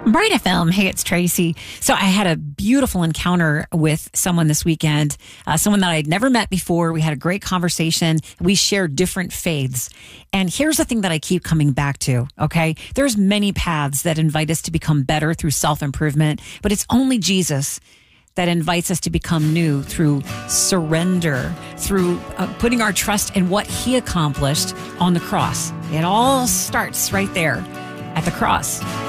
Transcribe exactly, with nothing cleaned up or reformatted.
Bright F M. Hey, it's Tracy. So I had a beautiful encounter with someone this weekend, uh, someone that I'd never met before. We had a great conversation. We shared different faiths. And here's the thing that I keep coming back to, okay? There's many paths that invite us to become better through self-improvement, but it's only Jesus that invites us to become new through surrender, through uh, putting our trust in what he accomplished on the cross. It all starts right there at the cross.